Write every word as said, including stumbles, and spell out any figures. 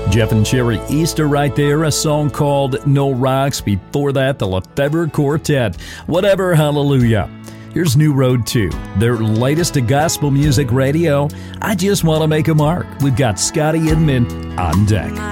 Jeff and Cherry Easter right there, a song called No Rocks. Before that, the Lefebvre Quartet, Whatever Hallelujah. Here's New Road two, their latest to gospel music radio, I Just Want to Make a Mark. We've got Scotty Inman on deck.